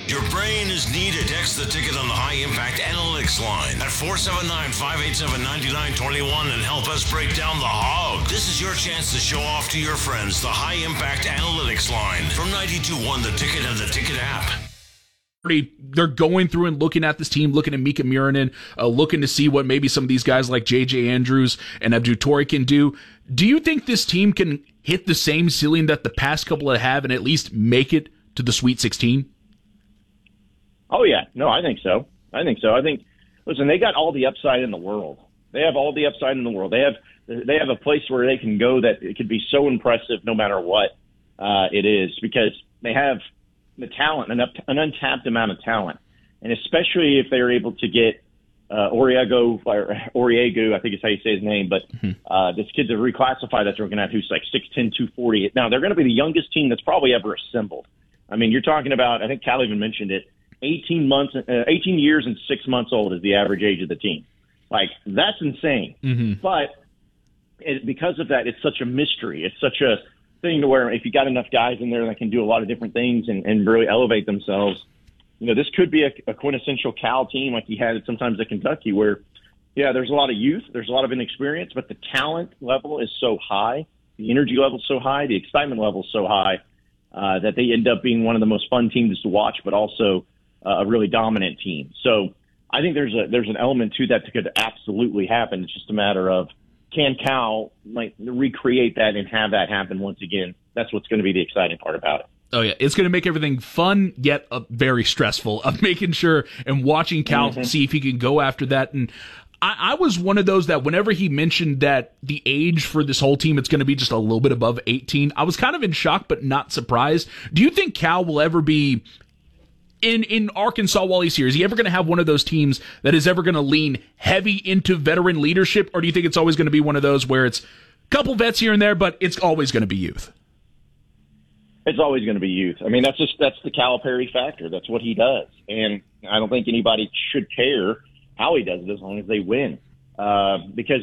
Your brain is needed. Text the ticket on the High Impact Analytics line at 479-587-9921 and help us break down the hog. This is your chance to show off to your friends the High Impact Analytics line from 92.1 The Ticket and the Ticket app. They're going through and looking at this team, looking at Mika Murinen, looking to see what maybe some of these guys like J.J. Andrews and Abdu Torre can do. Do you think this team can hit the same ceiling that the past couple have and at least make it to the Sweet 16? Oh, yeah. No, I think so. Listen, they got all the upside in the world. They have all the upside in the world. They have a place where they can go that it could be so impressive no matter what it is, because they have the talent, an untapped amount of talent. And especially if they're able to get Oriego, I think is how you say his name, but this kid's a reclassified that they're going to have who's like 6'10", 240. Now, they're going to be the youngest team that's probably ever assembled. I mean, you're talking about, I think Cal even mentioned it, 18 years and 6 months old is the average age of the team. Like, that's insane. Mm-hmm. But because of that, it's such a mystery. It's such a thing to where if you got enough guys in there that can do a lot of different things and really elevate themselves, you know, this could be a quintessential Cal team like he had sometimes at Kentucky where, yeah, there's a lot of youth, there's a lot of inexperience, but the talent level is so high, the energy level is so high, the excitement level is so high that they end up being one of the most fun teams to watch, but also a really dominant team. So I think there's an element to that could absolutely happen. It's just a matter of, can Cal recreate that and have that happen once again? That's what's going to be the exciting part about it. Oh, yeah. It's going to make everything fun, yet very stressful of making sure and watching Cal see if he can go after that. And I was one of those that whenever he mentioned that the age for this whole team, it's going to be just a little bit above 18, I was kind of in shock but not surprised. Do you think Cal will ever be in Arkansas while he's here? Is he ever going to have one of those teams that is ever going to lean heavy into veteran leadership, or do you think it's always going to be one of those where it's a couple vets here and there, but it's always going to be youth? It's always going to be youth. I mean, that's the Calipari factor. That's what he does, and I don't think anybody should care how he does it as long as they win, because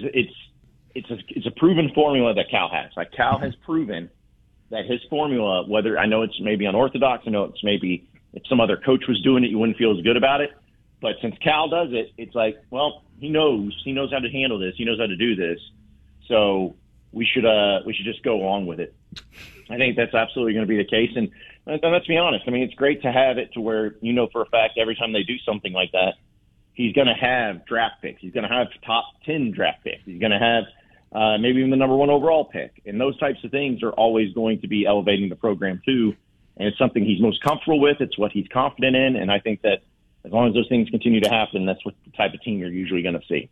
it's a proven formula that Cal has. Like, Cal has proven that his formula, whether I know it's maybe unorthodox, I know it's maybe if some other coach was doing it, you wouldn't feel as good about it. But since Cal does it, it's like, well, he knows how to handle this. He knows how to do this. So we should just go along with it. I think that's absolutely going to be the case. And let's be honest. I mean, it's great to have it to where you know for a fact every time they do something like that, he's going to have draft picks. He's going to have top 10 draft picks. He's going to have maybe even the number 1 overall pick. And those types of things are always going to be elevating the program too. And it's something he's most comfortable with. It's what he's confident in. And I think that as long as those things continue to happen, that's what the type of team you're usually going to see.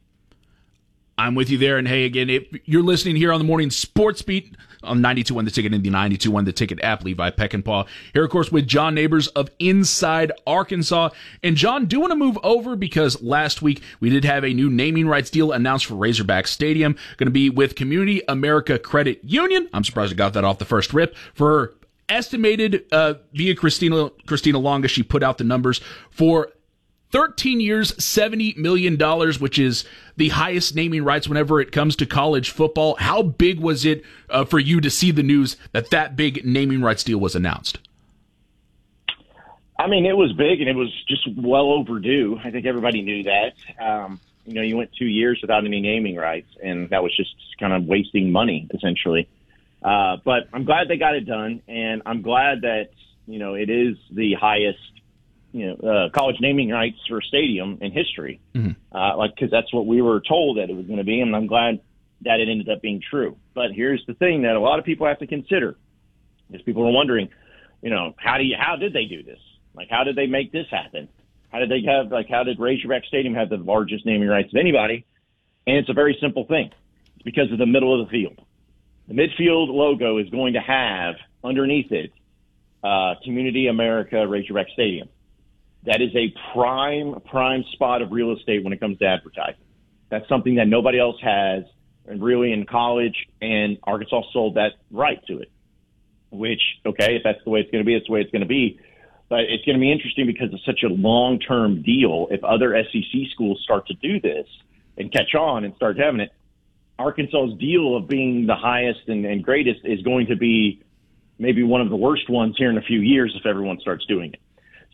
I'm with you there. And hey, again, if you're listening here on the Morning Sports Beat on 92.1 The Ticket and the 92.1 The Ticket app, Levi Peckinpah here, of course, with John Neighbors of Inside Arkansas. And John, do want to move over because last week we did have a new naming rights deal announced for Razorback Stadium. Going to be with Community America Credit Union. I'm surprised I got that off the first rip. For estimated via Christina Longa, she put out the numbers for 13 years, $70 million, which is the highest naming rights whenever it comes to college football. How big was it for you to see the news that big naming rights deal was announced? I mean, it was big, and it was just well overdue. I think everybody knew that. You went 2 years without any naming rights, and that was just kind of wasting money, essentially. But I'm glad they got it done, and I'm glad that, it is the highest, college naming rights for a stadium in history. Because that's what we were told that it was going to be, and I'm glad that it ended up being true. But here's the thing that a lot of people have to consider, is people are wondering, how did they do this? Like, how did they make this happen? How did Razorback Stadium have the largest naming rights of anybody? And it's a very simple thing. It's because of the middle of the field. The midfield logo is going to have underneath it Community America Razorback Stadium. That is a prime spot of real estate when it comes to advertising. That's something that nobody else has, and really in college, and Arkansas sold that right to it. Which, okay, if that's the way it's going to be, that's the way it's going to be. But it's going to be interesting because it's such a long-term deal. If other SEC schools start to do this and catch on and start having it, Arkansas's deal of being the highest and greatest is going to be maybe one of the worst ones here in a few years if everyone starts doing it.